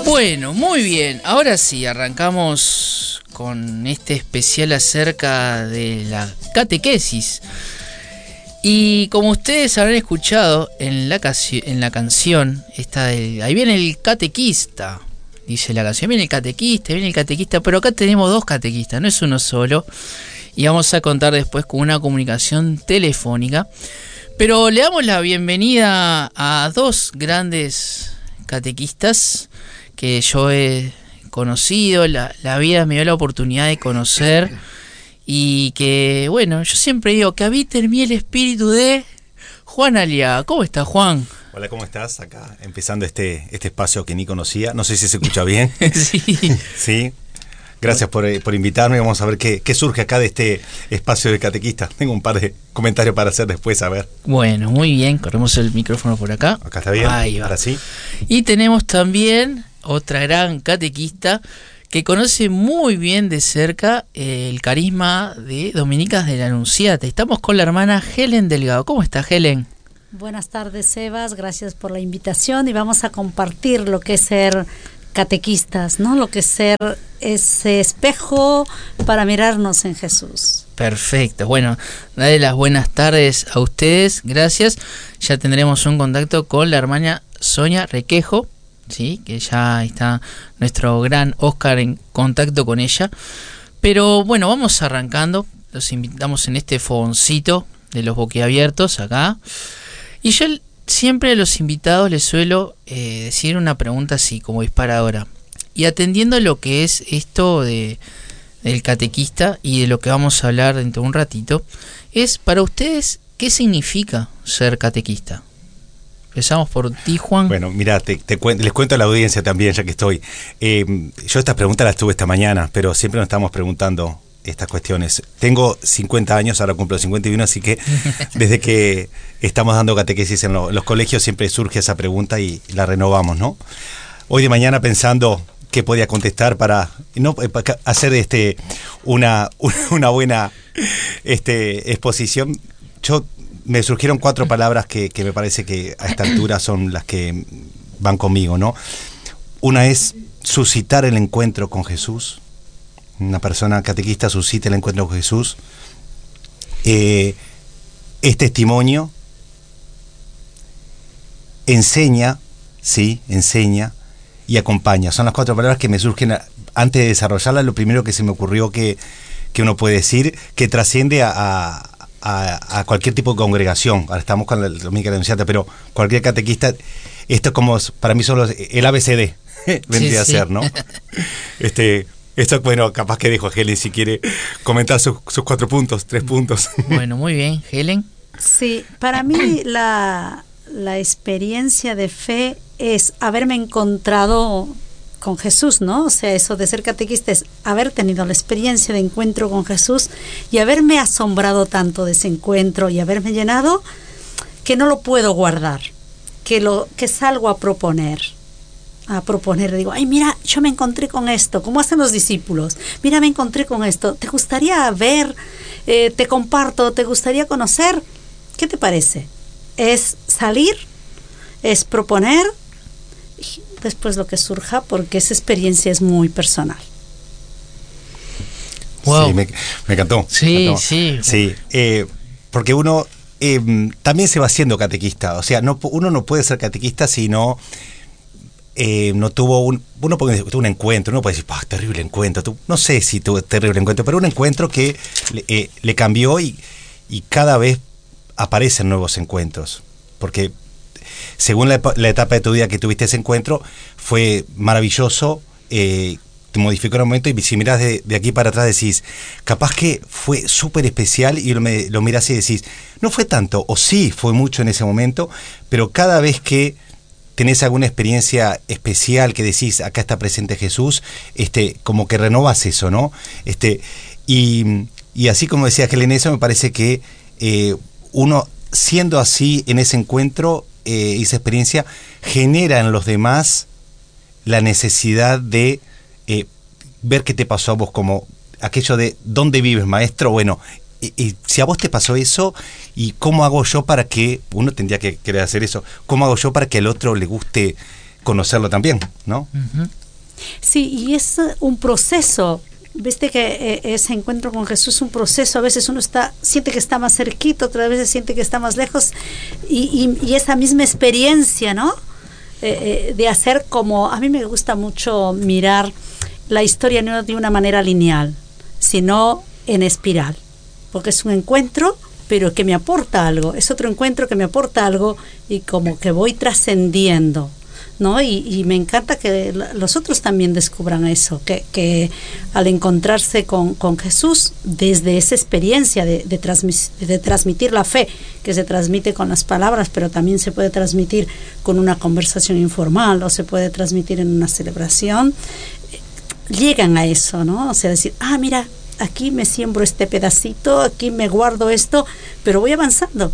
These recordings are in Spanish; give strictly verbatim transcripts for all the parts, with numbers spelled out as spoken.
Bueno, muy bien. Ahora sí, arrancamos con este especial acerca de la catequesis. Y como ustedes habrán escuchado en la, casi- en la canción, esta de, ahí viene el catequista, dice la canción, viene el catequista, viene el catequista, pero acá tenemos dos catequistas, no es uno solo. Y vamos a contar después con una comunicación telefónica. Pero le damos la bienvenida a dos grandes catequistas que yo he conocido, la, la vida me dio la oportunidad de conocer, y que, bueno, yo siempre digo que habite en mí el espíritu de Juan Aliaga. ¿Cómo estás, Juan? Hola, ¿cómo estás? Acá empezando este, este espacio que ni conocía. No sé si se escucha bien. Sí. Sí. Gracias por, por invitarme. Vamos a ver qué, qué surge acá de este espacio de catequista. Tengo un par de comentarios para hacer después, a ver. Bueno, muy bien. Corremos el micrófono por acá. Acá está bien. Ahí va. Ahora sí. Y tenemos también otra gran catequista que conoce muy bien de cerca el carisma de Dominicas de la Anunciata. Estamos con la hermana Helen Delgado. ¿Cómo está, Helen? Buenas tardes, Sebas. Gracias por la invitación y vamos a compartir lo que es ser catequistas, ¿no? Lo que es ser ese espejo para mirarnos en Jesús. Perfecto. Bueno, dale las buenas tardes a ustedes. Gracias. Ya tendremos un contacto con la hermana Sonia Requejo, sí, que ya está nuestro gran Oscar en contacto con ella. Pero bueno, vamos arrancando. Los invitamos en este fogoncito de los boquiabiertos acá. Y yo siempre a los invitados les suelo eh, decir una pregunta así, como disparadora. Y atendiendo a lo que es esto de del catequista y de lo que vamos a hablar dentro de un ratito, es para ustedes, ¿qué significa ser catequista? Empezamos por ti, Juan. Bueno, mira, te, te cuen- les cuento a la audiencia también, ya que estoy. Eh, yo estas preguntas las tuve esta mañana, pero siempre nos estamos preguntando estas cuestiones. Tengo cincuenta años, ahora cumplo cincuenta y uno, así que desde que estamos dando catequesis en, lo, en los colegios siempre surge esa pregunta y la renovamos, ¿no? Hoy de mañana pensando qué podía contestar para no para hacer este una una buena este exposición. Yo me surgieron cuatro palabras que, que me parece que a esta altura son las que van conmigo, ¿no? Una es suscitar el encuentro con Jesús. Una persona catequista suscita el encuentro con Jesús. Eh, es testimonio. Enseña, sí, enseña y acompaña. Son las cuatro palabras que me surgen a, antes de desarrollarlas. Lo primero que se me ocurrió que, que uno puede decir, que trasciende a, a, a, a cualquier tipo de congregación. Ahora estamos con la Dominica de la Anunciata, pero cualquier catequista, esto es como, para mí solo el A B C D vendría Sí, sí. a ser, ¿no? Este... Esto, bueno, capaz que dejo a Helen si quiere comentar sus, sus cuatro puntos, tres puntos. Bueno, muy bien, Helen. Sí, para mí la, la experiencia de fe es haberme encontrado con Jesús, ¿no? O sea, eso de ser catequista es haber tenido la experiencia de encuentro con Jesús y haberme asombrado tanto de ese encuentro y haberme llenado que no lo puedo guardar, que, lo, que salgo a proponer. a proponer, digo, ay, mira, yo me encontré con esto, como hacen los discípulos, mira, me encontré con esto, ¿te gustaría ver? Eh, te comparto, ¿te gustaría conocer? ¿Qué te parece? Es salir, es proponer, y después lo que surja, porque esa experiencia es muy personal. Wow. Sí, me, me encantó. Sí, me encantó. sí. Sí, eh, porque uno eh, también se va haciendo catequista, o sea, no, uno no puede ser catequista si no... Eh, no tuvo un uno puede tuvo un encuentro, uno puede decir, ¡pah, terrible encuentro! Tú, no sé si tuvo terrible encuentro, pero un encuentro que le, eh, le cambió y, y cada vez aparecen nuevos encuentros, porque según la, la etapa de tu vida que tuviste ese encuentro, fue maravilloso, eh, te modificó en un momento, y si mirás de, de aquí para atrás decís, capaz que fue súper especial, y lo, me, lo mirás y decís, no fue tanto, o sí fue mucho en ese momento, pero cada vez que tenés alguna experiencia especial que decís, acá está presente Jesús, este, como que renovas eso, ¿no? Este, y, y así como decía Helen, eso me parece que eh, uno, siendo así en ese encuentro, eh, esa experiencia, genera en los demás la necesidad de eh, ver qué te pasó a vos, como aquello de, ¿dónde vives, maestro? Bueno, y, y si a vos te pasó eso, ¿y cómo hago yo para que, uno tendría que querer hacer eso, cómo hago yo para que al otro le guste conocerlo también, ¿no? Uh-huh. Sí, y es un proceso. Viste que eh, ese encuentro con Jesús es un proceso. A veces uno está siente que está más cerquito, otras veces siente que está más lejos. Y, y, y esa misma experiencia, ¿no? Eh, eh, de hacer como... A mí me gusta mucho mirar la historia no de una manera lineal, sino en espiral. Porque es un encuentro, pero que me aporta algo. Es otro encuentro que me aporta algo y como que voy trascendiendo, ¿no? Y, y me encanta que los otros también descubran eso, que, que al encontrarse con, con Jesús, desde esa experiencia de, de, transmis, de transmitir la fe, que se transmite con las palabras, pero también se puede transmitir con una conversación informal o se puede transmitir en una celebración, llegan a eso, ¿no? O sea, decir, ah, mira, aquí me siembro este pedacito, aquí me guardo esto, pero voy avanzando.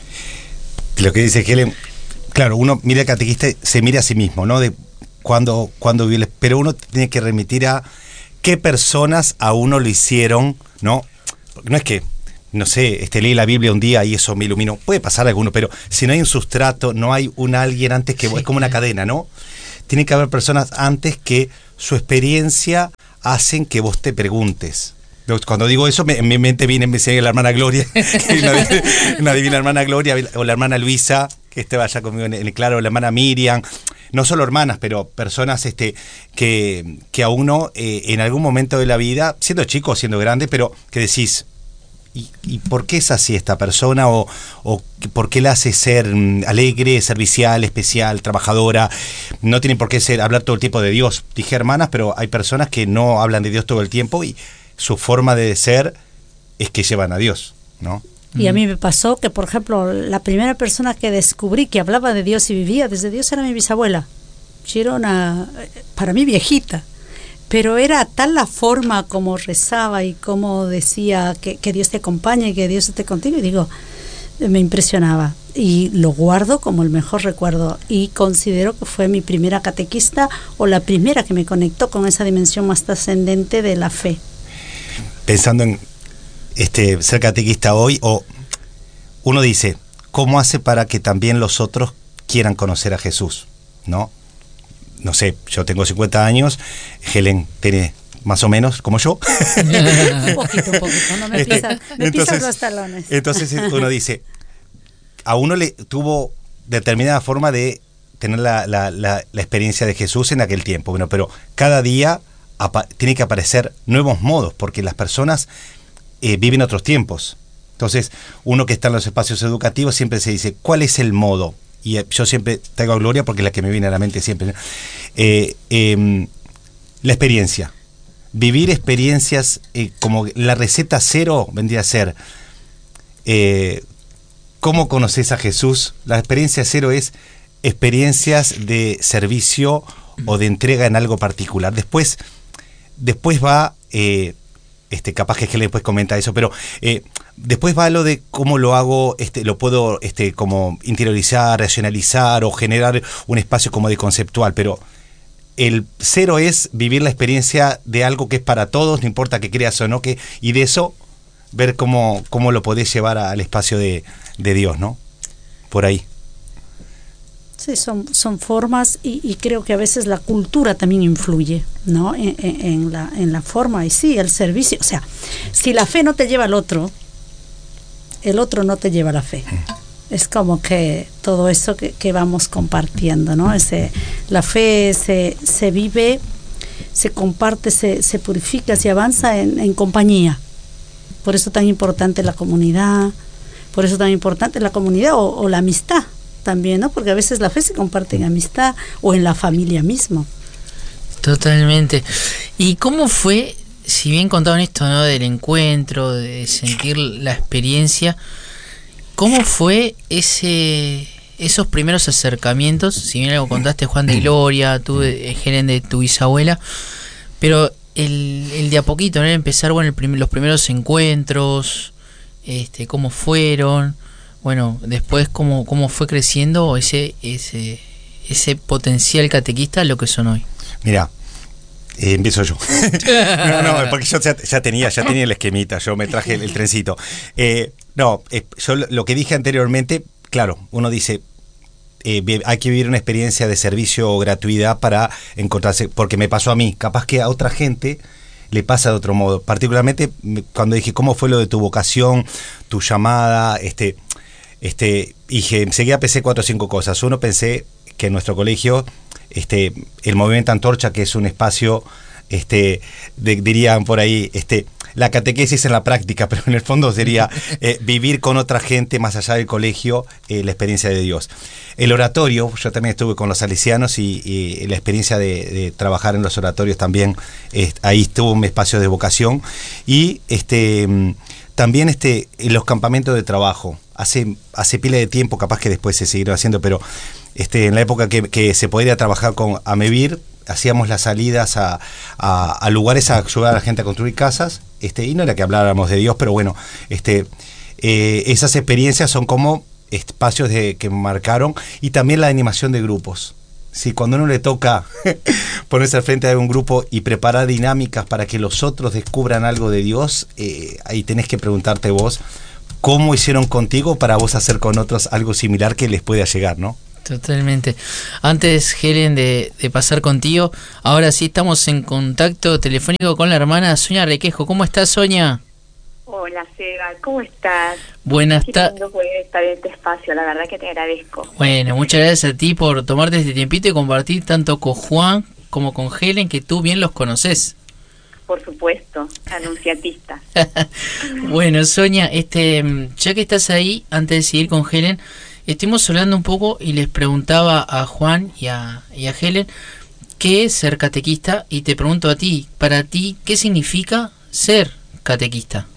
Lo que dice Helen, claro, uno mira al catequista, se mira a sí mismo, ¿no? De cuando, cuando vive, pero uno tiene que remitir a qué personas a uno lo hicieron, ¿no? Porque no es que, no sé, este, leí la Biblia un día y eso me iluminó. Puede pasar alguno, pero si no hay un sustrato, no hay un alguien antes que... Sí. Es como una cadena, ¿no? Tiene que haber personas antes que su experiencia hacen que vos te preguntes. Cuando digo eso, me, en mi mente viene me sigue la hermana Gloria, una, una divina hermana Gloria, o la hermana Luisa, que estaba allá conmigo en el claro, la hermana Miriam, no solo hermanas, pero personas este, que, que a uno eh, en algún momento de la vida, siendo chico o siendo grande, pero que decís, ¿y, y por qué es así esta persona? O, o ¿por qué la hace ser alegre, servicial, especial, trabajadora? No tienen por qué ser hablar todo el tiempo de Dios. Dije hermanas, pero hay personas que no hablan de Dios todo el tiempo y su forma de ser es que llevan a Dios, ¿no? Y a mí me pasó que, por ejemplo, la primera persona que descubrí que hablaba de Dios y vivía desde Dios era mi bisabuela. Yo era una, para mí, viejita, pero era tal la forma como rezaba y como decía que, que Dios te acompañe y que Dios esté contigo, y digo, me impresionaba. Y lo guardo como el mejor recuerdo y considero que fue mi primera catequista o la primera que me conectó con esa dimensión más trascendente de la fe. Pensando en este ser catequista hoy, o uno dice, ¿cómo hace para que también los otros quieran conocer a Jesús? ¿No? No sé, yo tengo cincuenta años, Helen tiene más o menos como yo. Un poquito, un poquito, no me pisas, este, me entonces, pisas los talones. Entonces uno dice, a uno le tuvo determinada forma de tener la, la, la, la experiencia de Jesús en aquel tiempo, bueno, pero cada día tiene que aparecer nuevos modos, porque las personas eh, viven otros tiempos. Entonces, uno que está en los espacios educativos siempre se dice, ¿cuál es el modo? Y eh, yo siempre traigo a Gloria porque es la que me viene a la mente siempre, ¿no? eh, eh, la experiencia. Vivir experiencias, eh, como la receta cero vendría a ser, eh, ¿cómo conoces a Jesús? La experiencia cero es experiencias de servicio o de entrega en algo particular. Después Después va, eh, este, capaz que Helen después comenta eso, pero eh, después va lo de cómo lo hago, este, lo puedo este, como interiorizar, racionalizar o generar un espacio como de conceptual, pero el cero es vivir la experiencia de algo que es para todos, no importa que creas o no, que, y de eso ver cómo, cómo lo podés llevar al espacio de, de Dios, ¿no? Por ahí. Sí, son, son formas y, y creo que a veces la cultura también influye, ¿no? En, en, en, la, en la forma y sí, el servicio. O sea, si la fe no te lleva al otro, el otro no te lleva a la fe. Es como que todo eso que, que vamos compartiendo, ¿no? Ese, la fe se, se vive, se comparte, se, se purifica, se avanza en, en compañía. Por eso tan importante la comunidad, por eso tan importante la comunidad o, o la amistad también, ¿no? Porque a veces la fe se comparte en amistad o en la familia mismo. Totalmente. ¿Y cómo fue, si bien contaban esto, ¿no? Del encuentro, de sentir la experiencia, cómo fue ese esos primeros acercamientos? Si bien algo contaste, Juan de Gloria, tú, Helen, de tu bisabuela, pero el, el de a poquito, ¿no? Empezar, bueno, el prim- los primeros encuentros, este, cómo fueron. Bueno, después cómo, cómo fue creciendo ese ese ese potencial catequista a lo que son hoy. Mira, eh, empiezo yo. no, no, porque yo ya, ya tenía ya tenía el esquemita, yo me traje el, el trencito. Eh, no, eh, yo lo que dije anteriormente, claro, uno dice, eh, hay que vivir una experiencia de servicio o gratuidad para encontrarse, porque me pasó a mí, capaz que a otra gente le pasa de otro modo, particularmente cuando dije cómo fue lo de tu vocación, tu llamada, este, este, y enseguida pensé cuatro o cinco cosas. Uno, pensé que en nuestro colegio, este, el movimiento Antorcha, que es un espacio, este, de, dirían por ahí, este, la catequesis en la práctica, pero en el fondo sería eh, vivir con otra gente más allá del colegio, eh, la experiencia de Dios. El oratorio, yo también estuve con los salesianos y, y la experiencia de, de trabajar en los oratorios también, eh, ahí estuvo un espacio de vocación. Y este también este en los campamentos de trabajo, hace, hace pila de tiempo, capaz que después se siguieron haciendo, pero este en la época que, que se podía trabajar con Amevir, hacíamos las salidas a, a, a lugares a ayudar a la gente a construir casas, este y no era que habláramos de Dios, pero bueno, este eh, esas experiencias son como espacios de, que marcaron, y también la animación de grupos. Sí, cuando uno le toca ponerse al frente de un grupo y preparar dinámicas para que los otros descubran algo de Dios, eh, ahí tenés que preguntarte vos cómo hicieron contigo para vos hacer con otros algo similar que les pueda llegar, ¿no? Totalmente. Antes, Helen, de, de pasar contigo, ahora sí estamos en contacto telefónico con la hermana Sonia Requejo. ¿Cómo estás, Sonia? Hola, Seba, ¿cómo estás? Buenas tardes. Qué lindo poder estar en este espacio, la verdad que te agradezco. Bueno, muchas gracias a ti por tomarte este tiempito y compartir tanto con Juan como con Helen, que tú bien los conoces. Por supuesto, anunciatista. Bueno, Sonia, este, ya que estás ahí, antes de seguir con Helen, estuvimos hablando un poco y les preguntaba a Juan y a, y a Helen qué es ser catequista, y te pregunto a ti, para ti, ¿qué significa ser catequista?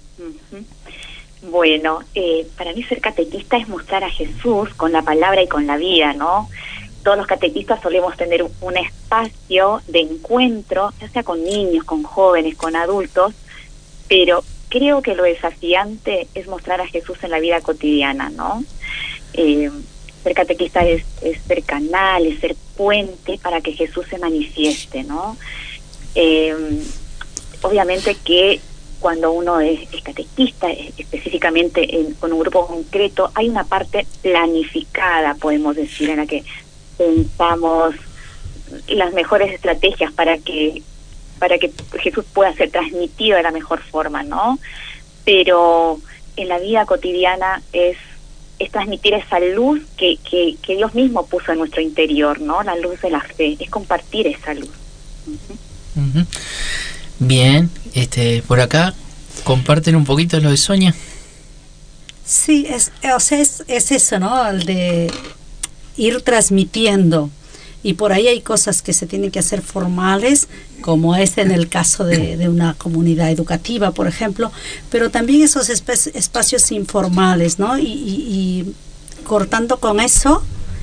Bueno, eh, para mí ser catequista es mostrar a Jesús con la palabra y con la vida, ¿no? Todos los catequistas solemos tener un espacio de encuentro, ya sea con niños, con jóvenes, con adultos, pero creo que lo desafiante es mostrar a Jesús en la vida cotidiana, ¿no? Eh, ser catequista es, es ser canal, es ser puente para que Jesús se manifieste, ¿no? Eh, obviamente que cuando uno es, es catequista, específicamente en, con un grupo concreto, hay una parte planificada, podemos decir, en la que pensamos las mejores estrategias para que para que Jesús pueda ser transmitido de la mejor forma, ¿no? Pero en la vida cotidiana es es transmitir esa luz que, que, que Dios mismo puso en nuestro interior, ¿no? La luz de la fe, es compartir esa luz. Uh-huh. Uh-huh. Bien, este, por acá, ¿comparten un poquito lo de Sonia? Sí, es, o sea, es, es eso, ¿no? El de ir transmitiendo. Y por ahí hay cosas que se tienen que hacer formales, como es en el caso de, de una comunidad educativa, por ejemplo, pero también esos esp- espacios informales, ¿no? Y, y, y cortando con eso,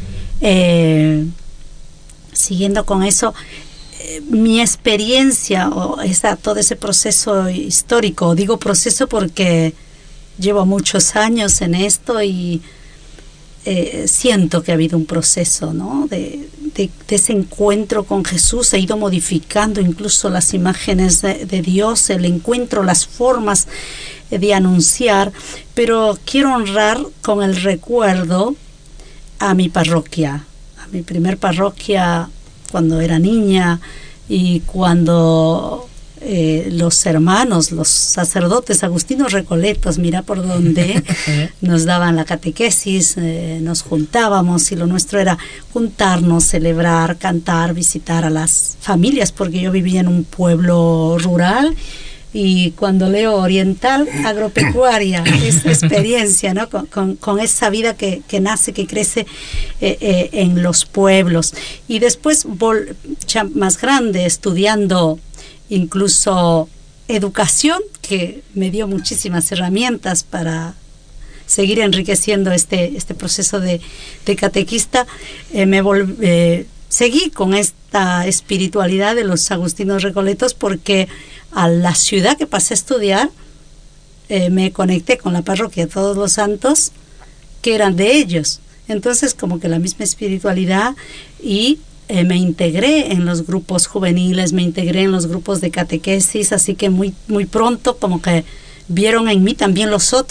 eh, siguiendo con eso, mi experiencia o esa, todo ese proceso histórico, digo proceso porque llevo muchos años en esto y eh, siento que ha habido un proceso, ¿no? de, de, de ese encuentro con Jesús. He ido modificando incluso las imágenes de, de Dios, el encuentro, las formas de anunciar, pero quiero honrar con el recuerdo a mi parroquia, a mi primer parroquia cuando era niña, y cuando eh, los hermanos, los sacerdotes agustinos recoletos, mira por dónde, nos daban la catequesis, eh, nos juntábamos, y lo nuestro era juntarnos, celebrar, cantar, visitar a las familias, porque yo vivía en un pueblo rural. Y cuando leo oriental, agropecuaria, esa experiencia, ¿no? Con, con, con esa vida que, que nace, que crece eh, eh, en los pueblos. Y después, vol- ya más grande, estudiando incluso educación, que me dio muchísimas herramientas para seguir enriqueciendo este, este proceso de, de catequista, eh, me vol- eh, seguí con esta espiritualidad de los agustinos recoletos, porque a la ciudad que pasé a estudiar eh, me conecté con la parroquia Todos los Santos, que eran de ellos. Entonces, como que la misma espiritualidad, y eh, me integré en los grupos juveniles, me integré en los grupos de catequesis, así que muy, muy pronto como que vieron en mí también los otros,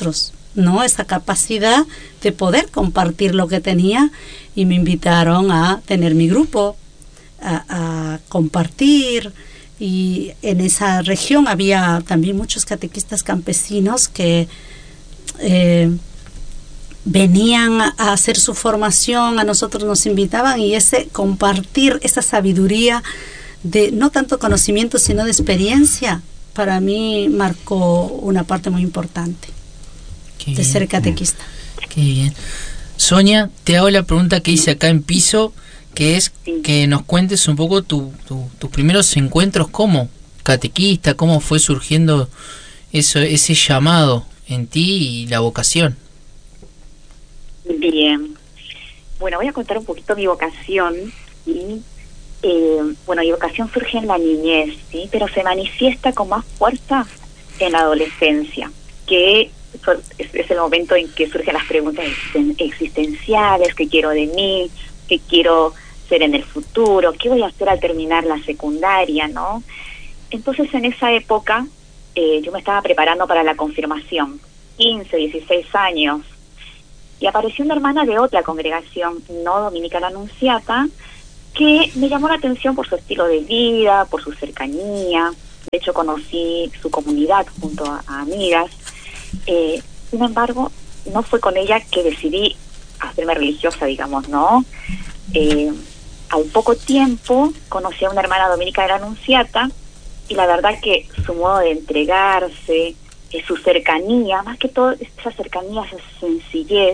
¿no? Esa capacidad de poder compartir lo que tenía, y me invitaron a tener mi grupo, a, a compartir. Y en esa región había también muchos catequistas campesinos que eh, venían a hacer su formación, a nosotros nos invitaban, y ese compartir esa sabiduría de no tanto conocimiento sino de experiencia, para mí marcó una parte muy importante. Qué de bien. Ser catequista. Qué bien. Sonia, te hago la pregunta que hice acá en piso, que es que nos cuentes un poco tu, tu, tus primeros encuentros como catequista, cómo fue surgiendo eso, ese llamado en ti y la vocación. Bien, bueno, voy a contar un poquito mi vocación, ¿sí? Eh, bueno, mi vocación surge en la niñez, ¿sí? Pero se manifiesta con más fuerza en la adolescencia, que es, es el momento en que surgen las preguntas existenciales: ¿qué quiero de mí? ¿Qué quiero ser en el futuro? ¿Qué voy a hacer al terminar la secundaria, no? Entonces, en esa época, eh, yo me estaba preparando para la confirmación, quince, dieciséis años, y apareció una hermana de otra congregación, no dominicana anunciata, que me llamó la atención por su estilo de vida, por su cercanía. De hecho, conocí su comunidad junto a, a amigas. Eh, sin embargo, no fue con ella que decidí hacerme religiosa, digamos, ¿no? Eh, al poco tiempo conocí a una hermana dominica de la Anunciata, y la verdad que su modo de entregarse, eh, su cercanía, más que todo esa cercanía, esa sencillez,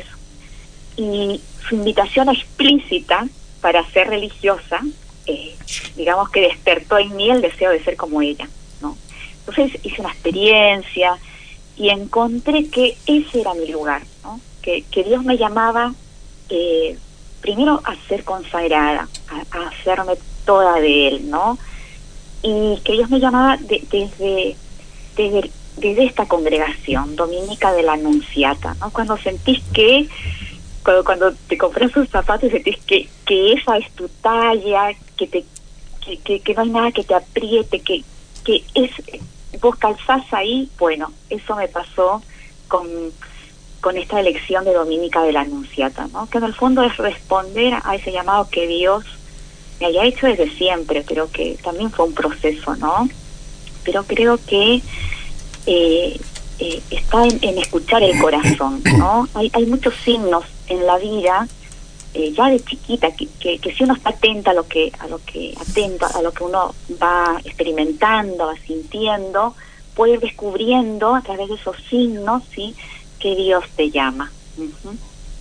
y su invitación explícita para ser religiosa, eh, digamos que despertó en mí el deseo de ser como ella, ¿no? Entonces hice una experiencia y encontré que ese era mi lugar, ¿no? Que, que Dios me llamaba eh, primero a ser consagrada, a, a hacerme toda de Él, ¿no? Y que Dios me llamaba de, desde, desde, desde esta congregación, Dominica de la Anunciata, ¿no? Cuando sentís que, cuando, cuando te compras sus zapatos y sentís que, que esa es tu talla, que, te, que, que, que no hay nada que te apriete, que, que es... vos calzás ahí. Bueno, eso me pasó con, con esta elección de Dominica de la Anunciata, ¿no? Que en el fondo es responder a ese llamado que Dios me había hecho desde siempre. Creo que también fue un proceso, ¿no? Pero creo que eh, eh, está en, en escuchar el corazón, ¿no? Hay, hay muchos signos en la vida, eh, ya de chiquita, que, que, que si uno está atenta a lo que, a lo que, atento a lo que uno va experimentando, va sintiendo, puede ir descubriendo a través de esos signos, ¿sí?, que Dios te llama. Uh-huh.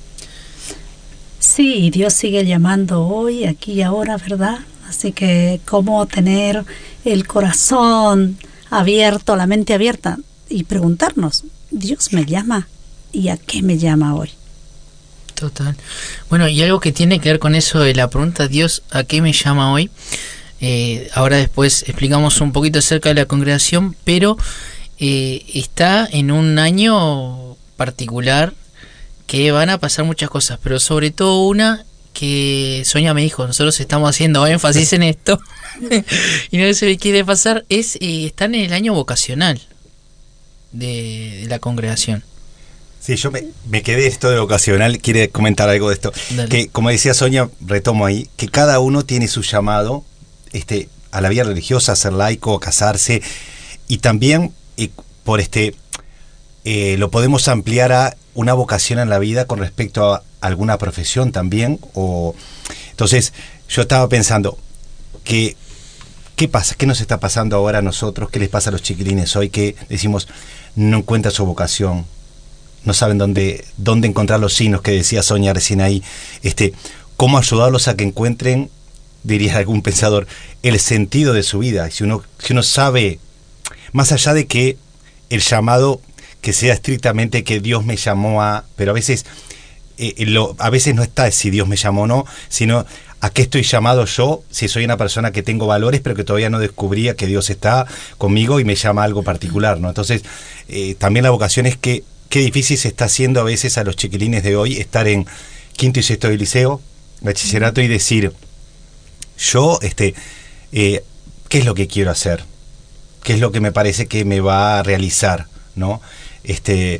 Sí, Dios sigue llamando hoy, aquí y ahora, ¿verdad? Así que cómo tener el corazón abierto, la mente abierta, y preguntarnos, ¿Dios me llama? ¿Y a qué me llama hoy? Total. Bueno, y algo que tiene que ver con eso de la pregunta, Dios, ¿a qué me llama hoy? Eh, ahora después explicamos un poquito acerca de la congregación, pero eh, está en un año particular que van a pasar muchas cosas, pero sobre todo una que Sonia me dijo, nosotros estamos haciendo énfasis en esto y no se me quiere pasar, es eh, están en el año vocacional de, de la congregación. Sí, yo me, me quedé esto de vocacional, quiere comentar algo de esto. Dale. Que como decía Sonia, retomo ahí, que cada uno tiene su llamado este, a la vida religiosa, a ser laico, a casarse, y también eh, por este eh, lo podemos ampliar a una vocación en la vida con respecto a alguna profesión también. O entonces yo estaba pensando que ¿qué pasa? ¿Qué nos está pasando ahora a nosotros? ¿Qué les pasa a los chiquilines hoy que decimos no encuentran su vocación? No saben dónde, dónde encontrar los signos que decía Sonia recién ahí. Este, ¿cómo ayudarlos a que encuentren, diría algún pensador, el sentido de su vida? Si uno, si uno sabe, más allá de que el llamado que sea estrictamente que Dios me llamó a, pero a veces, eh, lo, a veces no está si Dios me llamó o no, sino a qué estoy llamado yo, si soy una persona que tengo valores, pero que todavía no descubría que Dios está conmigo y me llama a algo particular, ¿no? Entonces, eh, también la vocación es que qué difícil se está haciendo a veces a los chiquilines de hoy estar en quinto y sexto de liceo, bachillerato, y decir, yo, este, eh, ¿qué es lo que quiero hacer? ¿Qué es lo que me parece que me va a realizar? ¿No? Este,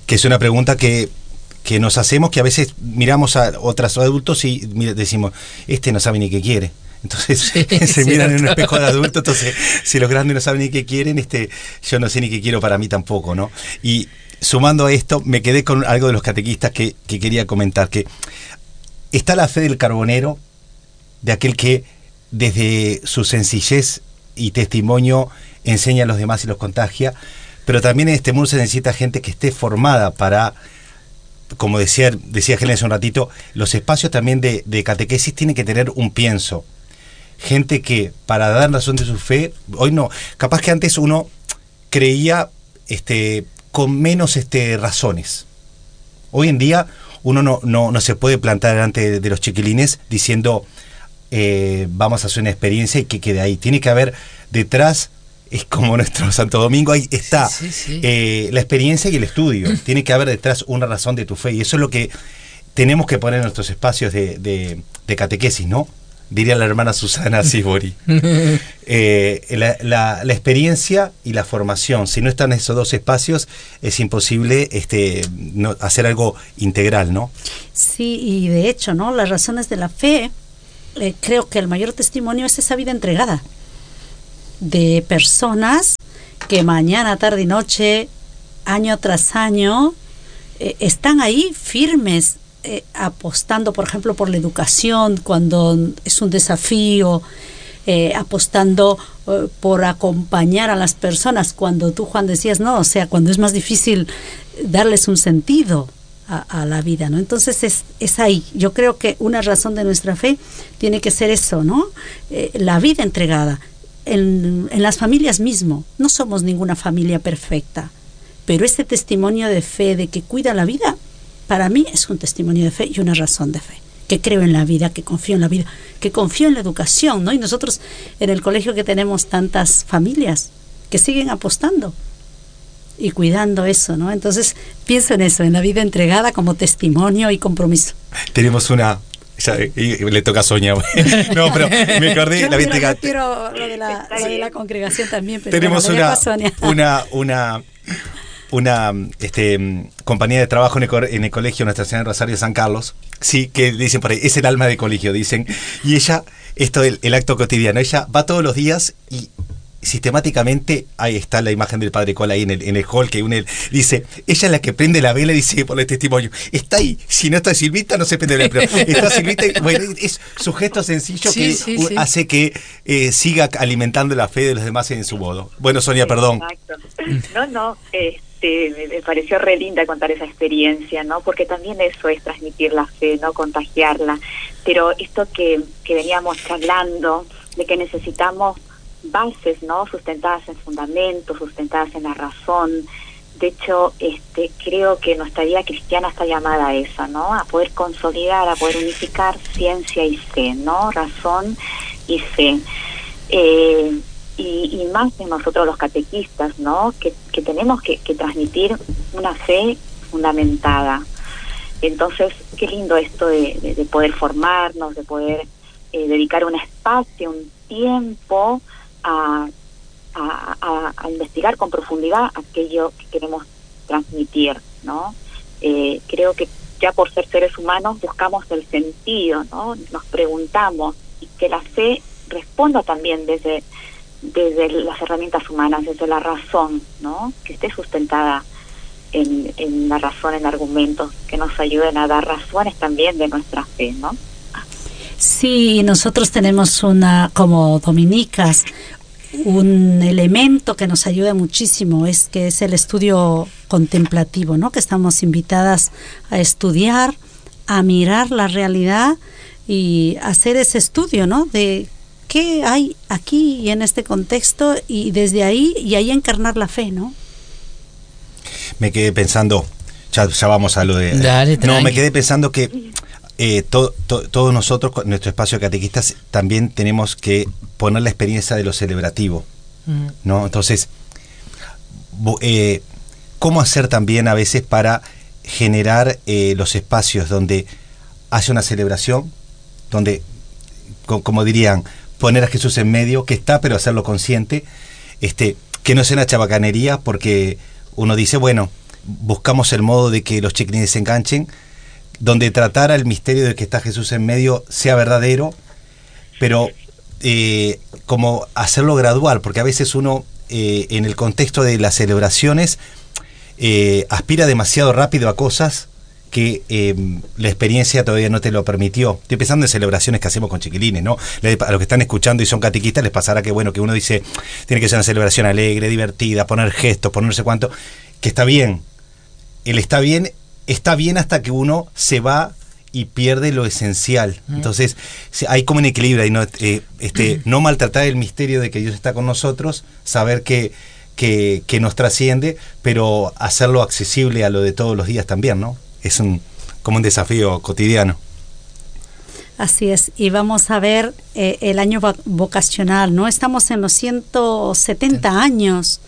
que es una pregunta que, que nos hacemos, que a veces miramos a otros adultos y decimos, este no sabe ni qué quiere. Entonces sí, se miran en un espejo de adulto, entonces si los grandes no saben ni qué quieren, este, yo no sé ni qué quiero para mí tampoco, ¿no? Y sumando a esto, me quedé con algo de los catequistas que, que quería comentar, que está la fe del carbonero, de aquel que desde su sencillez y testimonio enseña a los demás y los contagia, pero también en este mundo se necesita gente que esté formada para, como decía, decía Helen hace un ratito, los espacios también de, de catequesis tienen que tener un pienso. Gente que, para dar razón de su fe, hoy no, capaz que antes uno creía este, con menos este, razones. Hoy en día uno no, no, no se puede plantar delante de, de los chiquilines diciendo eh, vamos a hacer una experiencia y que quede ahí. Tiene que haber detrás, es como nuestro Santo Domingo, ahí está sí, sí, sí. Eh, la experiencia y el estudio. Tiene que haber detrás una razón de tu fe, y eso es lo que tenemos que poner en nuestros espacios de, de, de catequesis, ¿no? Diría la hermana Susana Sibori. eh, la, la, la experiencia y la formación, si no están esos dos espacios, es imposible este, no, hacer algo integral, ¿no? Sí, y de hecho, ¿no? Las razones de la fe, eh, creo que el mayor testimonio es esa vida entregada de personas que mañana, tarde y noche, año tras año, eh, están ahí firmes, eh, apostando, por ejemplo, por la educación cuando es un desafío, eh, apostando eh, por acompañar a las personas cuando tú, Juan, decías, no, o sea, cuando es más difícil darles un sentido a, a la vida, ¿no? Entonces es, es ahí. Yo creo que una razón de nuestra fe tiene que ser eso, ¿no? Eh, la vida entregada. En, en las familias mismo, no somos ninguna familia perfecta, pero este testimonio de fe, de que cuida la vida, para mí es un testimonio de fe y una razón de fe, que creo en la vida, que confío en la vida, que confío en la educación, ¿no? Y nosotros en el colegio que tenemos tantas familias que siguen apostando y cuidando eso, ¿no? Entonces pienso en eso, en la vida entregada como testimonio y compromiso. Tenemos una... Ya, y le toca a Sonia. No, pero me acordé. Yo la no quiero, quiero lo de la, lo de la congregación también. Pero tenemos bueno, una, Sonia. una una una este, compañía de trabajo en el, en el colegio Nuestra Señora de Rosario de San Carlos. Sí, que dicen por ahí, es el alma del colegio, dicen. Y ella, esto el, el acto cotidiano, ella va todos los días y sistemáticamente, ahí está la imagen del Padre Cola ahí en el, en el hall, que une el, dice, ella es la que prende la vela, dice por el testimonio, está ahí, si no está Silvita no se prende la vela, pero está Silvita, bueno, es su gesto sencillo sí, que sí, sí. hace que eh, siga alimentando la fe de los demás en su modo. Bueno, Sonia, perdón. Exacto. No, no, este, me, me pareció re linda contar esa experiencia, ¿no? Porque también eso es transmitir la fe, ¿no? Contagiarla. Pero esto que, que veníamos charlando, de que necesitamos bases, ¿no? Sustentadas en fundamentos, sustentadas en la razón. De hecho, este, creo que nuestra vida cristiana está llamada a eso, ¿no? A poder consolidar, a poder unificar ciencia y fe, ¿no? Razón y fe. Eh, y, y más en nosotros los catequistas, ¿no? Que, que tenemos que, que transmitir una fe fundamentada. Entonces, qué lindo esto de, de, de poder formarnos, de poder eh, dedicar un espacio, un tiempo A, a, a investigar con profundidad aquello que queremos transmitir, ¿no? Eh, creo que ya por ser seres humanos buscamos el sentido, ¿no? Nos preguntamos, y que la fe responda también desde, desde las herramientas humanas, desde la razón, ¿no? Que esté sustentada en, en la razón, en argumentos que nos ayuden a dar razones también de nuestra fe, ¿no? Sí, nosotros tenemos una, como dominicas, un elemento que nos ayuda muchísimo, es que es el estudio contemplativo, ¿no? Que estamos invitadas a estudiar, a mirar la realidad y hacer ese estudio, ¿no? De qué hay aquí y en este contexto, y desde ahí, y ahí encarnar la fe, ¿no? Me quedé pensando, ya, ya vamos a lo de... Dale, no, me quedé pensando que Eh, to, to, todos nosotros, en nuestro espacio de catequistas, también tenemos que poner la experiencia de lo celebrativo, mm. ¿no? Entonces, eh, ¿cómo hacer también a veces para generar eh, los espacios donde haya una celebración, donde, co como dirían, poner a Jesús en medio, que está, pero hacerlo consciente, este, que no sea una chabacanería, porque uno dice, bueno, buscamos el modo de que los chiquilines se enganchen, donde tratara el misterio de que está Jesús en medio sea verdadero, pero eh, como hacerlo gradual, porque a veces uno eh, en el contexto de las celebraciones eh, aspira demasiado rápido a cosas que eh, la experiencia todavía no te lo permitió. Estoy pensando en celebraciones que hacemos con chiquilines, ¿no? A los que están escuchando y son catequistas les pasará que, bueno, que uno dice, tiene que ser una celebración alegre, divertida, poner gestos, poner no sé cuánto, que está bien. El está bien, está bien hasta que uno se va y pierde lo esencial. Entonces, hay como un equilibrio ahí, ¿no? Eh, este, no maltratar el misterio de que Dios está con nosotros, saber que, que, que nos trasciende, pero hacerlo accesible a lo de todos los días también, ¿no? Es un como un desafío cotidiano. Así es, y vamos a ver eh, el año vocacional, ¿no? Estamos en los ciento setenta años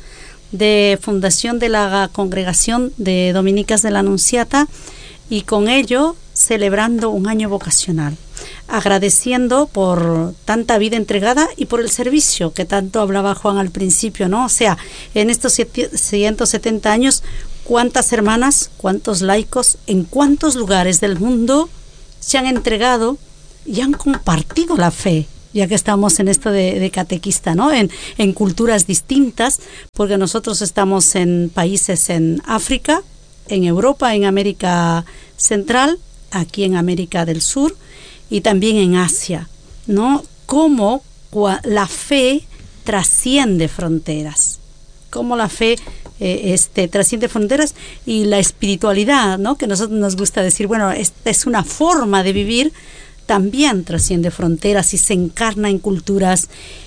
de fundación de la Congregación de Dominicas de la Anunciata, y con ello celebrando un año vocacional, agradeciendo por tanta vida entregada y por el servicio que tanto hablaba Juan al principio, ¿no? O sea, en estos ciento setenta años, ¿cuántas hermanas, cuántos laicos, en cuántos lugares del mundo se han entregado y han compartido la fe? Ya que estamos en esto de, de catequista, ¿no? En, en culturas distintas, porque nosotros estamos en países en África, en Europa, en América Central, aquí en América del Sur y también en Asia, ¿no? Cómo la fe trasciende fronteras, cómo la fe eh, este, trasciende fronteras, y la espiritualidad, ¿no? Que a nosotros nos gusta decir, bueno, esta es una forma de vivir, también trasciende fronteras y se encarna en culturas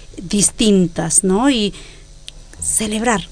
distintas, ¿no? Y celebrar,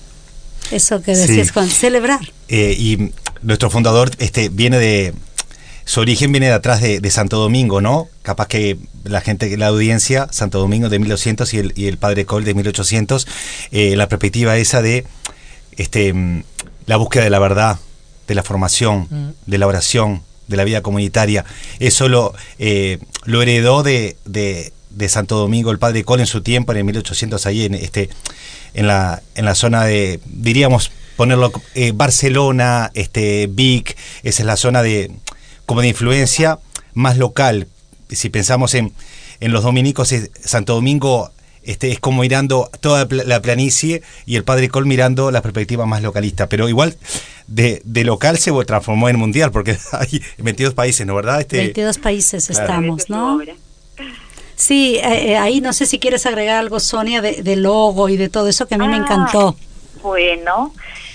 eso que decías, sí, Juan, celebrar. Eh, y nuestro fundador este, viene de, su origen viene de atrás de, de Santo Domingo, ¿no? Capaz que la gente, la audiencia, Santo Domingo de mil doscientos y el, y el Padre Col de mil ochocientos, eh, la perspectiva esa de este, la búsqueda de la verdad, de la formación, mm. de la oración, de la vida comunitaria. Eso lo, eh, lo heredó de, de, de Santo Domingo el Padre Col en su tiempo, en el mil ochocientos, ahí en, este, en, la, en la zona de, diríamos, ponerlo, eh, Barcelona, este, Vic, esa es la zona de, como de influencia más local. Si pensamos en, en los dominicos, es, Santo Domingo este, es como mirando toda la planicie y el Padre Col mirando la perspectiva más localista, pero igual de, de local se transformó en mundial, porque hay veintidós países, ¿no? ¿Verdad? Este, veintidós países claro. Estamos, ¿no? Ahora. Sí, eh, ahí no sé si quieres agregar algo, Sonia, de, de logo y de todo eso que a mí ah, me encantó. Bueno,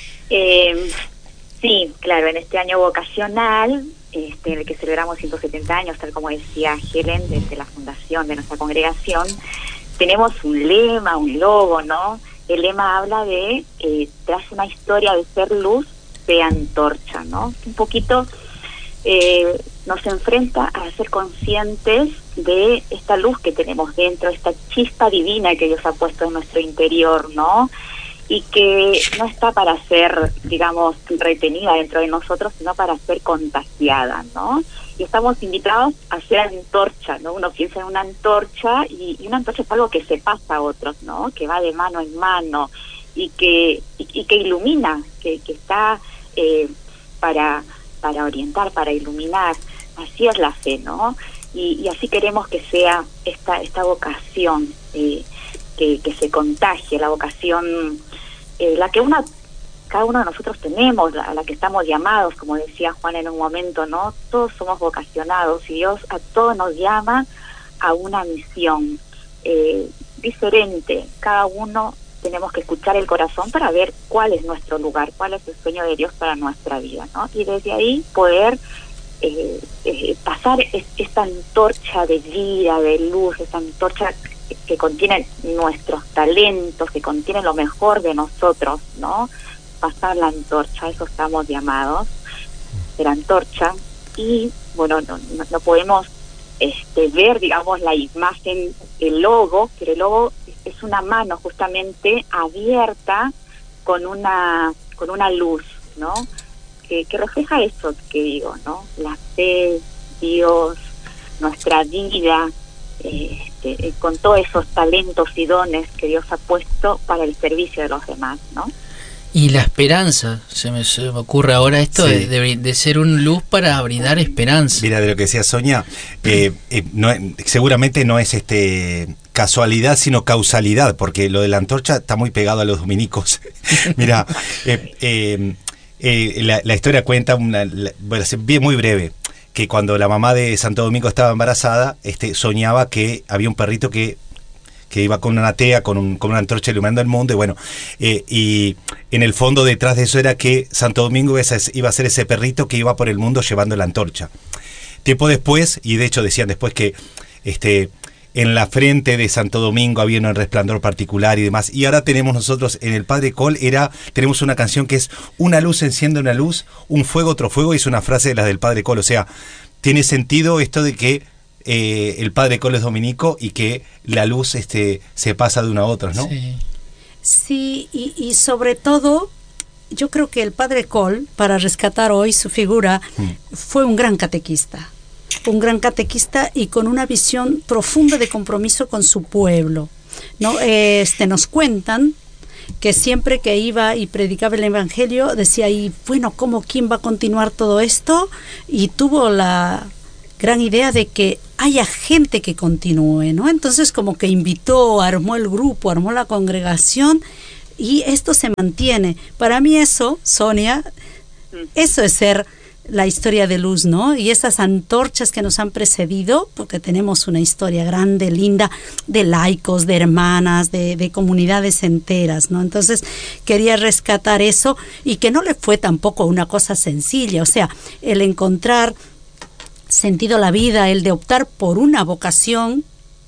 eh, sí, claro, en este año vocacional, este, en el que celebramos ciento setenta años, tal como decía Helen, desde la fundación de nuestra congregación, tenemos un lema, un logo, ¿no? El lema habla de, eh, tras una historia de ser luz, de antorcha, ¿no? Un poquito eh, nos enfrenta a ser conscientes de esta luz que tenemos dentro, esta chispa divina que Dios ha puesto en nuestro interior, ¿no? Y que no está para ser, digamos, retenida dentro de nosotros, sino para ser contagiada, ¿no? Y estamos invitados a ser antorcha, ¿no? Uno piensa en una antorcha y, y una antorcha es algo que se pasa a otros, ¿no? Que va de mano en mano y que y, y que ilumina, que, que está eh, para para orientar, para iluminar. Así es la fe, ¿no? Y, y así queremos que sea esta esta vocación, eh, que, que se contagie, la vocación, eh, la que una cada uno de nosotros tenemos, a la que estamos llamados, como decía Juan en un momento, ¿no? Todos somos vocacionados y Dios a todos nos llama a una misión eh, diferente. Cada uno tenemos que escuchar el corazón para ver cuál es nuestro lugar, cuál es el sueño de Dios para nuestra vida, ¿no? Y desde ahí poder eh, eh, pasar es, esta antorcha de vida, de luz, esta antorcha que, que contiene nuestros talentos, que contiene lo mejor de nosotros, ¿no? Pasar la antorcha, a eso estamos llamados, de la antorcha. Y bueno, no, no, no podemos este, ver, digamos, la imagen, el logo, pero el logo es una mano justamente abierta con una con una luz, ¿no? Que, que refleja eso que digo, ¿no? La fe, Dios, nuestra vida, este, con todos esos talentos y dones que Dios ha puesto para el servicio de los demás, ¿no? Y la esperanza, se me, se me ocurre ahora esto, sí. de, de, de ser una luz para brindar esperanza. Mira, de lo que decía Sonia, eh, eh, no, seguramente no es este casualidad, sino causalidad, porque lo de la antorcha está muy pegado a los dominicos. Mira, eh, eh, eh, la, la historia cuenta, una, la, bueno, bien muy breve, que cuando la mamá de Santo Domingo estaba embarazada, este, soñaba que había un perrito que que iba con una tea, con, un, con una antorcha iluminando el mundo, y bueno, eh, y en el fondo detrás de eso era que Santo Domingo iba a ser ese perrito que iba por el mundo llevando la antorcha. Tiempo después, y de hecho decían después que este, en la frente de Santo Domingo había un resplandor particular y demás, y ahora tenemos nosotros en el Padre Col, era, tenemos una canción que es una luz enciende una luz, un fuego otro fuego, y es una frase de las del Padre Col, o sea, tiene sentido esto de que Eh, el Padre Col es dominico y que la luz este, se pasa de una a otra, ¿no? Sí, sí y, y sobre todo, yo creo que el Padre Col, para rescatar hoy su figura, mm. fue un gran catequista, un gran catequista y con una visión profunda de compromiso con su pueblo, ¿no? Este, nos cuentan que siempre que iba y predicaba el Evangelio, decía, y bueno, ¿cómo, quién va a continuar todo esto? Y tuvo la gran idea de que haya gente que continúe, ¿no? Entonces como que invitó, armó el grupo, armó la congregación y esto se mantiene. Para mí eso, Sonia, eso es ser la historia de luz, ¿no? Y esas antorchas que nos han precedido, porque tenemos una historia grande, linda, de laicos, de hermanas, de, de comunidades enteras, ¿no? Entonces quería rescatar eso y que no le fue tampoco una cosa sencilla, o sea, el encontrar sentido a la vida, el de optar por una vocación,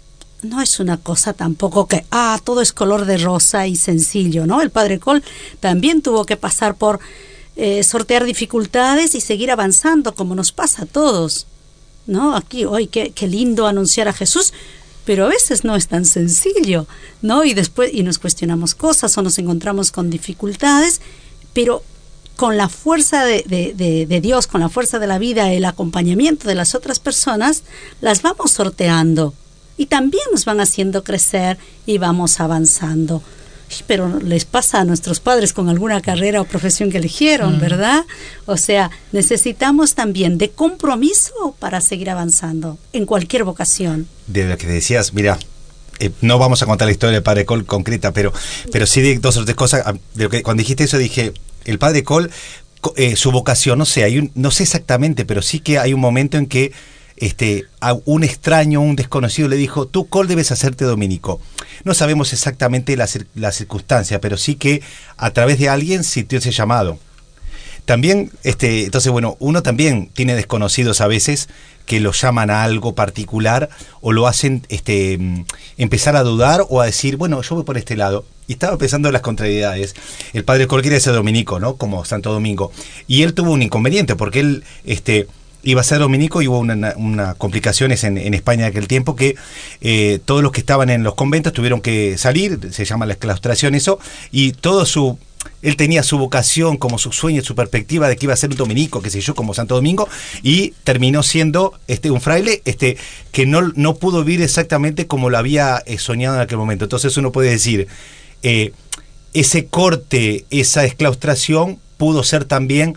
no es una cosa tampoco que, ah, todo es color de rosa y sencillo, ¿no? El Padre Col también tuvo que pasar por eh, sortear dificultades y seguir avanzando, como nos pasa a todos, ¿no? Aquí, hoy, qué, qué lindo anunciar a Jesús, pero a veces no es tan sencillo, ¿no? Y después, y nos cuestionamos cosas o nos encontramos con dificultades, pero con la fuerza de, de, de, de Dios, con la fuerza de la vida, el acompañamiento de las otras personas, las vamos sorteando y también nos van haciendo crecer y vamos avanzando. Pero les pasa a nuestros padres con alguna carrera o profesión que eligieron, mm. ¿verdad? O sea, necesitamos también de compromiso para seguir avanzando en cualquier vocación. De lo que decías, mira, eh, no vamos a contar la historia del Padre Col concreta, pero, pero sí de dos o tres cosas. De lo que, cuando dijiste eso dije, el Padre Col, eh, su vocación, no sé, hay un, no sé exactamente, pero sí que hay un momento en que este, a un extraño, un desconocido le dijo, tú, Col, debes hacerte dominico. No sabemos exactamente la, la circunstancia, pero sí que a través de alguien sintió ese llamado. También, este, entonces, bueno, uno también tiene desconocidos a veces que lo llaman a algo particular o lo hacen este, empezar a dudar o a decir, bueno, yo voy por este lado. Y estaba pensando en las contrariedades. El Padre Col quiere ser dominico, ¿no? Como Santo Domingo. Y él tuvo un inconveniente porque él este, iba a ser dominico y hubo una, una complicaciones en, en España en aquel tiempo que eh, todos los que estaban en los conventos tuvieron que salir, se llama la exclaustración eso, y todo su... Él tenía su vocación como su sueño, su perspectiva de que iba a ser un dominico, qué sé yo, como Santo Domingo, y terminó siendo este un fraile este que no, no pudo vivir exactamente como lo había eh, soñado en aquel momento. Entonces uno puede decir, eh, ese corte, esa exclaustración pudo ser también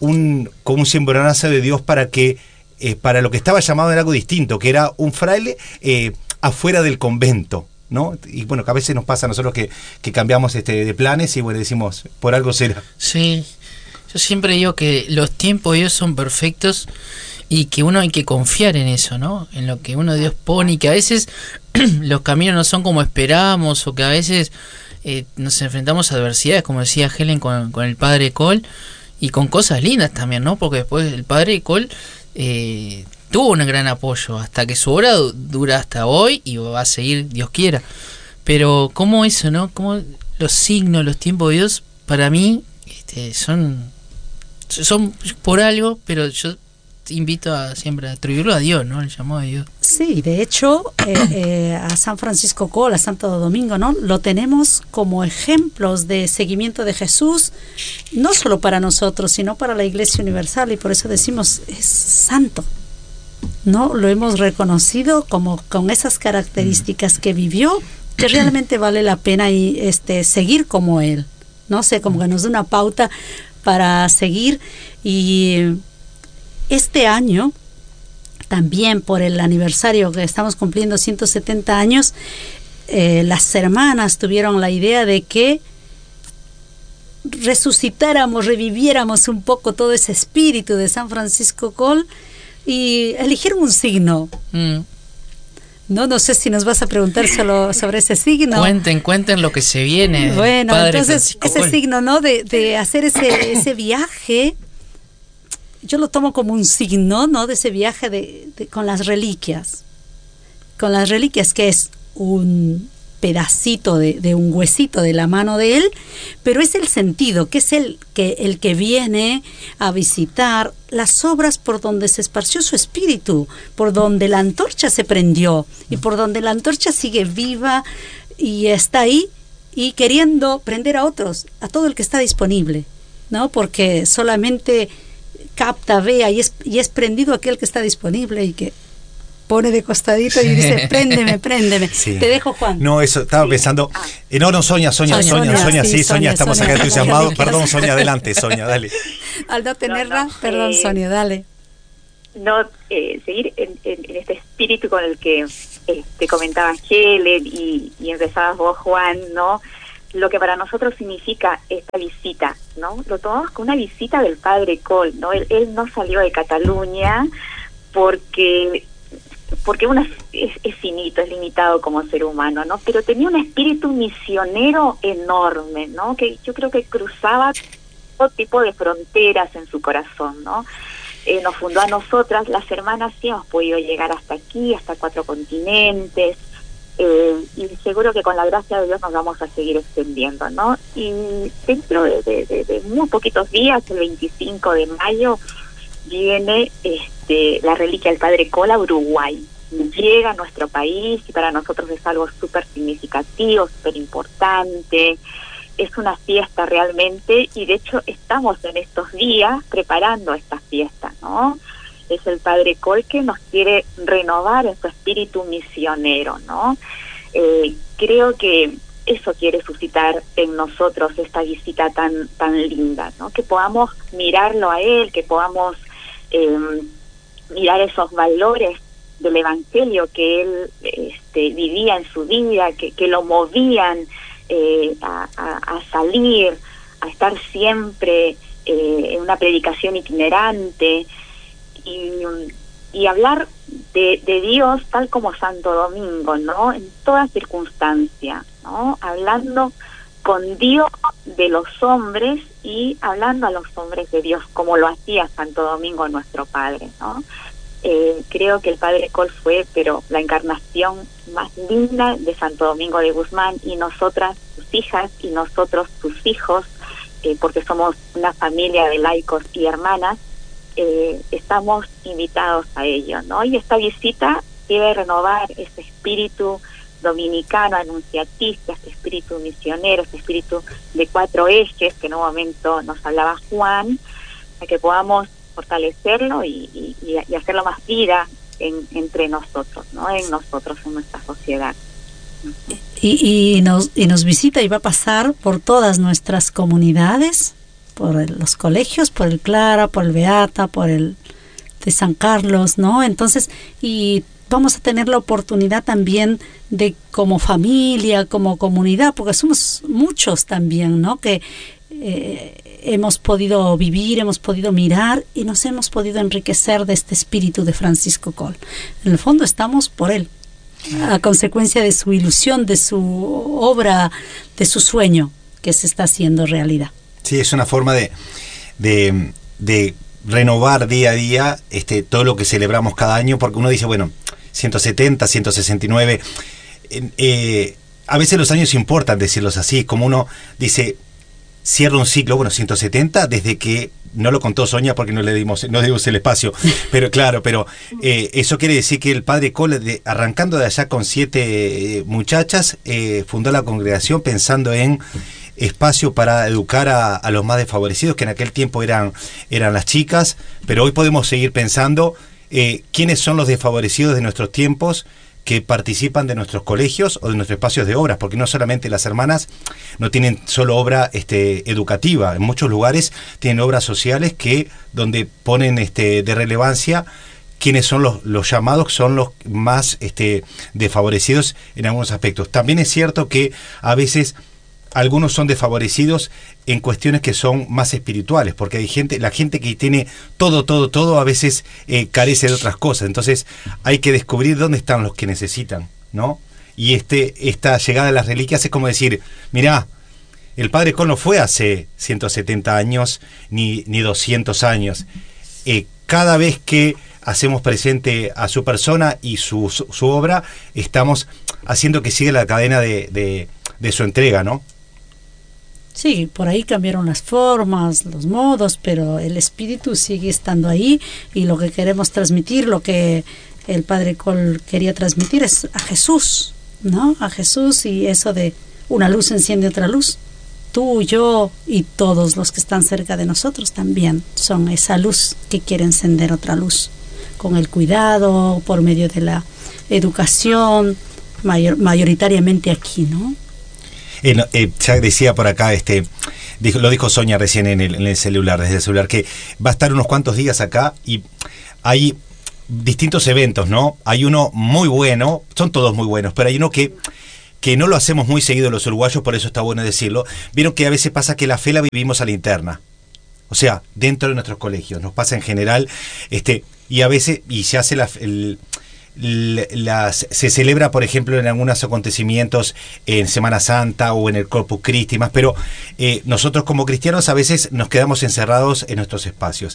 un como un cimbronazo de Dios para que eh, para lo que estaba llamado era algo distinto, que era un fraile eh, afuera del convento, ¿no? Y bueno, que a veces nos pasa a nosotros que, que cambiamos este de planes y bueno, decimos, por algo será. Sí, yo siempre digo que los tiempos de Dios son perfectos y que uno hay que confiar en eso, ¿no? En lo que uno Dios pone y que a veces los caminos no son como esperábamos o que a veces eh, nos enfrentamos a adversidades, como decía Helen con, con el Padre Col y con cosas lindas también, ¿no? Porque después el Padre Col eh, tuvo un gran apoyo hasta que su obra dura hasta hoy y va a seguir, Dios quiera. Pero cómo eso, ¿no? Cómo los signos, los tiempos de Dios, para mí este, son son por algo, pero yo te invito a siempre a atribuirlo a Dios, ¿no? El llamado de Dios. Sí, de hecho, eh, eh, a San Francisco Col, a Santo Domingo, ¿no? Lo tenemos como ejemplos de seguimiento de Jesús, no solo para nosotros, sino para la Iglesia Universal, y por eso decimos, es santo, ¿no? Lo hemos reconocido como con esas características que vivió, que realmente vale la pena y este seguir como él, no sé, como que nos da una pauta para seguir. Y este año, también por el aniversario que estamos cumpliendo ciento setenta años, eh, las hermanas tuvieron la idea de que resucitáramos, reviviéramos un poco todo ese espíritu de San Francisco Coll, y eligieron un signo. Mm. No, no sé si nos vas a preguntar solo sobre ese signo. Cuenten, cuenten lo que se viene. Bueno, Padre entonces Francisco ese Coll. signo, ¿no? De, de hacer ese, ese viaje, yo lo tomo como un signo, ¿no? De ese viaje de, de, con las reliquias. Con las reliquias, que es un pedacito de, de un huesito de la mano de él, pero es el sentido, que es el que, el que viene a visitar las obras por donde se esparció su espíritu, por donde la antorcha se prendió y por donde la antorcha sigue viva y está ahí y queriendo prender a otros, a todo el que está disponible, ¿no? Porque solamente capta, vea y es, y es prendido aquel que está disponible y que pone de costadito y dice, préndeme, préndeme. Sí. Te dejo, Juan. No, eso, estaba sí. pensando. Eh, no, no, Sonia, Sonia, Sonia, Sonia, Sonia, sí, sí, Sonia, Sonia, estamos Sonia, acá entusiasmados. Perdón, Sonia, adelante, Sonia, dale. Al no tenerla, no, no, perdón, eh, Sonia, dale. No, eh, seguir en, en, en este espíritu con el que eh, te comentaba Helen y, y empezabas vos, Juan, ¿no? Lo que para nosotros significa esta visita, ¿no? Lo tomamos como una visita del Padre Coll, ¿no? Él, él no salió de Cataluña porque... porque uno es, es finito, es limitado como ser humano, ¿no? Pero tenía un espíritu misionero enorme, ¿no? Que yo creo que cruzaba todo tipo de fronteras en su corazón, ¿no? Eh, nos fundó a nosotras, las hermanas, sí hemos podido llegar hasta aquí, hasta cuatro continentes, eh, y seguro que con la gracia de Dios nos vamos a seguir extendiendo, ¿no? Y dentro de, de, de, de muy poquitos días, el veinticinco de mayo, viene este, la reliquia del Padre Coll a Uruguay. Llega a nuestro país y para nosotros es algo súper significativo, súper importante. Es una fiesta realmente y de hecho estamos en estos días preparando esta fiesta, ¿no? Es el Padre Coll que nos quiere renovar en su espíritu misionero, ¿no? Eh, creo que eso quiere suscitar en nosotros esta visita tan tan linda, ¿no? Que podamos mirarlo a él, que podamos eh, mirar esos valores del Evangelio que él este, vivía en su vida, que, que lo movían eh, a, a, a salir, a estar siempre eh, en una predicación itinerante y, y hablar de, de Dios tal como Santo Domingo, ¿no? En toda circunstancia, ¿no? Hablando con Dios de los hombres y hablando a los hombres de Dios como lo hacía Santo Domingo, nuestro Padre, ¿no? Eh, creo que el Padre Coll fue, pero la encarnación más linda de Santo Domingo de Guzmán, y nosotras, sus hijas, y nosotros, sus hijos, eh, porque somos una familia de laicos y hermanas, eh, estamos invitados a ello, ¿no? Y esta visita debe renovar ese espíritu dominicano, anunciatista, este espíritu misionero, este espíritu de cuatro ejes que en un momento nos hablaba Juan, para que podamos fortalecerlo y, y, y hacerlo más vida en, entre nosotros, ¿no? En nosotros, en nuestra sociedad. Y, y, nos, y nos visita y va a pasar por todas nuestras comunidades, por el, los colegios, por el Clara, por el Beata, por el de San Carlos, ¿no? Entonces, y vamos a tener la oportunidad también de, como familia, como comunidad, porque somos muchos también, ¿no? Que eh, hemos podido vivir, hemos podido mirar y nos hemos podido enriquecer de este espíritu de Francisco Coll. En el fondo estamos por él, a consecuencia de su ilusión, de su obra, de su sueño que se está haciendo realidad. Sí, es una forma de, de, de renovar día a día este, todo lo que celebramos cada año, porque uno dice, bueno, ciento setenta, ciento sesenta y nueve, eh, eh, a veces los años importan decirlos así, como uno dice, cierra un ciclo, bueno, ciento setenta, desde que, no lo contó Sonia porque no le dimos, no le dimos el espacio, pero claro, pero eh, eso quiere decir que el Padre Coll, de, arrancando de allá con siete eh, muchachas, eh, fundó la congregación pensando en espacio para educar a, a los más desfavorecidos, que en aquel tiempo eran, eran las chicas, pero hoy podemos seguir pensando eh, quiénes son los desfavorecidos de nuestros tiempos, que participan de nuestros colegios o de nuestros espacios de obras, porque no solamente las hermanas no tienen solo obra este, educativa, en muchos lugares tienen obras sociales que donde ponen este, de relevancia quienes son los, los llamados, son los más este, desfavorecidos en algunos aspectos. También es cierto que a veces algunos son desfavorecidos en cuestiones que son más espirituales, porque hay gente, la gente que tiene todo, todo, todo, a veces eh, carece de otras cosas. Entonces hay que descubrir dónde están los que necesitan, ¿no? Y este, esta llegada de las reliquias es como decir, mirá, el Padre Col no fue hace ciento setenta años ni, ni doscientos años. Eh, cada vez que hacemos presente a su persona y su, su, su obra, estamos haciendo que siga la cadena de, de, de su entrega, ¿no? Sí, por ahí cambiaron las formas, los modos, pero el espíritu sigue estando ahí, y lo que queremos transmitir, lo que el Padre Col quería transmitir es a Jesús, ¿no? A Jesús, y eso de una luz enciende otra luz. Tú, yo y todos los que están cerca de nosotros también son esa luz que quiere encender otra luz, con el cuidado, por medio de la educación, mayor, mayoritariamente aquí, ¿no? Eh, no, eh, ya decía por acá, este, dijo, lo dijo Sonia recién en el, en el celular, desde el celular, que va a estar unos cuantos días acá y hay distintos eventos, ¿no? Hay uno muy bueno, son todos muy buenos, pero hay uno que, que no lo hacemos muy seguido los uruguayos, por eso está bueno decirlo. Vieron que a veces pasa que la fe la vivimos a la interna, o sea, dentro de nuestros colegios, nos pasa en general, este, y a veces, y se hace la... El, Las, se celebra, por ejemplo, en algunos acontecimientos en Semana Santa o en el Corpus Christi, más, pero eh, nosotros como cristianos a veces nos quedamos encerrados en nuestros espacios.